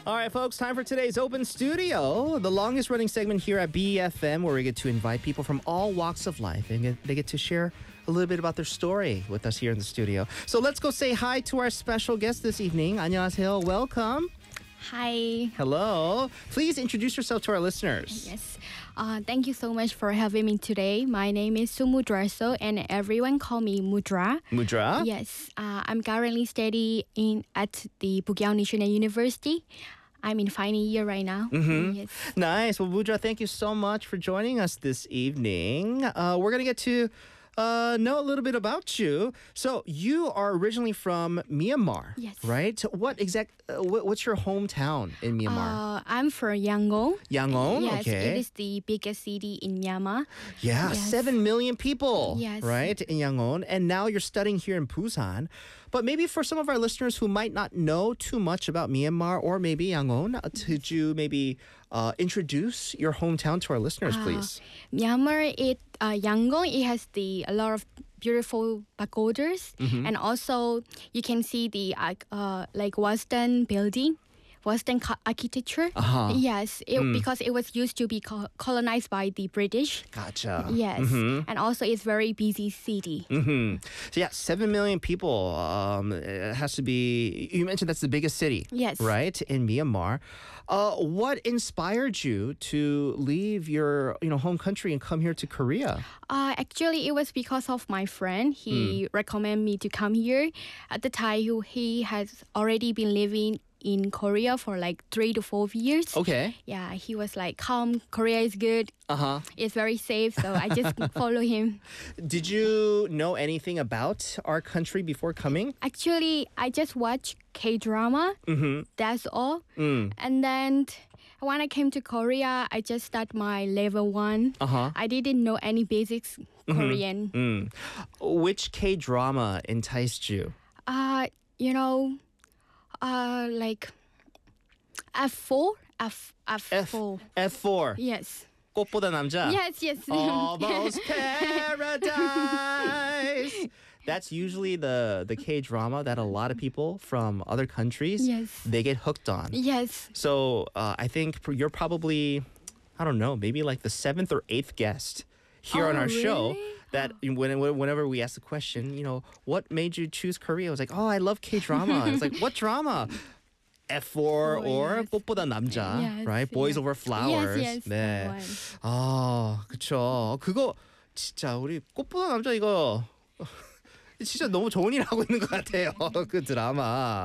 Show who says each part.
Speaker 1: All right, folks, time for today's Open Studio, the longest running segment here at BFM, where we get to invite people from all walks of life and they get to share a little bit about their story with us here in the studio. So let's go say hi to our special guest this evening. 안녕하세요. Welcome.
Speaker 2: Hi.
Speaker 1: Hello. Please introduce yourself to our listeners.
Speaker 2: Yes. Thank you so much for having me today. My name is Sumudraso and everyone call me Mudra.
Speaker 1: Mudra?
Speaker 2: Yes. I'm currently studying at the Bukyang National University. I'm in final year right now.
Speaker 1: Mm-hmm.
Speaker 2: Yes.
Speaker 1: Nice. Well, Mudra, thank you so much for joining us this evening. We're going to get to know a little bit about you. So you are originally from Myanmar,
Speaker 2: Yes.
Speaker 1: right? What's your hometown in Myanmar?
Speaker 2: I'm from Yangon.
Speaker 1: Yangon?
Speaker 2: Yes,
Speaker 1: Okay.
Speaker 2: it is the biggest city in Myanmar.
Speaker 1: Yeah,
Speaker 2: Yes.
Speaker 1: 7 million people,
Speaker 2: Yes.
Speaker 1: right, in Yangon. And now you're studying here in Busan. But maybe for some of our listeners who might not know too much about Myanmar or maybe Yangon, could you maybe introduce your hometown to our listeners, please?
Speaker 2: Myanmar, Yangon, it has a lot of beautiful pagodas, and also you can see the like Western building, Western architecture.
Speaker 1: Uh-huh.
Speaker 2: Yes, because it was used to be colonized by the British.
Speaker 1: Gotcha.
Speaker 2: Yes, and also it's very busy city.
Speaker 1: So yeah, 7 million people. It has to be. You mentioned that's the biggest city.
Speaker 2: Yes.
Speaker 1: Right, in Myanmar. What inspired you to leave your home country and come here to Korea?
Speaker 2: Actually, it was because of my friend. He recommended me to come here. At the time, he has already been living in Korea for like 3 to 4 years.
Speaker 1: Okay.
Speaker 2: Yeah, he was like, come, Korea is good.
Speaker 1: Uh-huh.
Speaker 2: It's very safe, so I just follow him.
Speaker 1: Did you know anything about our country before coming?
Speaker 2: Actually, I just watch K-drama. That's all. And then when I came to Korea, I just started my level 1.
Speaker 1: Uh-huh.
Speaker 2: I didn't know any basics Korean.
Speaker 1: Which K-drama enticed you?
Speaker 2: Like F4? F4.
Speaker 1: F4.
Speaker 2: Yes.
Speaker 1: 꽃보다 남자.
Speaker 2: Yes.
Speaker 1: Almost Paradise. That's usually the K-drama that a lot of people from other countries,
Speaker 2: Yes.
Speaker 1: they get hooked on.
Speaker 2: Yes.
Speaker 1: So I think you're probably, I don't know, maybe like the 7th or 8th guest here on our show.
Speaker 2: Really?
Speaker 1: That whenever we ask the question, what made you choose Korea? I was like, oh, I love K-drama. It's like, what drama? F4 or
Speaker 2: yes.
Speaker 1: 꽃보다 남자,
Speaker 2: Yes,
Speaker 1: right? Boys
Speaker 2: yeah.
Speaker 1: Over Flowers.
Speaker 2: Yes,
Speaker 1: 네.
Speaker 2: that one.
Speaker 1: 그쵸. 그거 진짜 우리 꽃보다 남자 이거 진짜 너무 좋은 일 하고 있는 것 같아요. 그 드라마.